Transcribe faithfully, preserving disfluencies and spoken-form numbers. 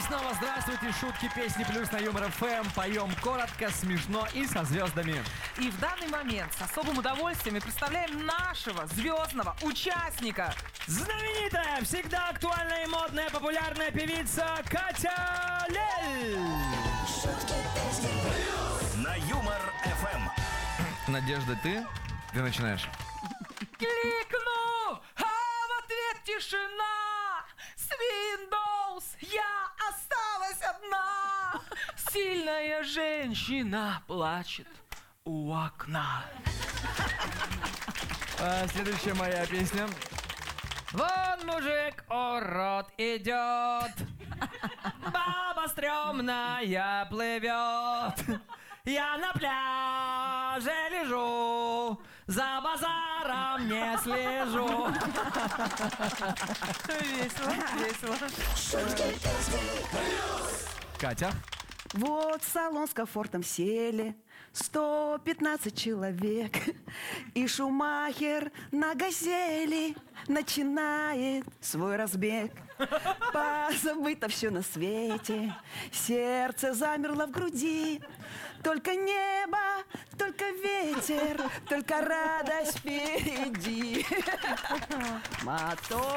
снова здравствуйте. Шутки, песни, плюс на Юмор ФМ. Поем коротко, смешно и со звездами. И в данный момент с особым удовольствием мы представляем нашего звездного участника. Знаменитая, всегда актуальная и модная, популярная певица Катя Лель. На Юмор ФМ. Надежда, ты? Ты начинаешь. Кликну, а в ответ тишина. С Windows я осталась одна. Сильная женщина плачет у окна. А, следующая моя песня. Вон мужик урод идет, баба стрёмная плывет. Я на пляже лежу, за базаром не слежу. Весело, весело. Катя. Вот в салон с комфортом сели сто пятнадцать человек, и Шумахер на газели начинает свой разбег. Позабыто все на свете, сердце замерло в груди. Только небо, только ветер, только радость впереди. Мотор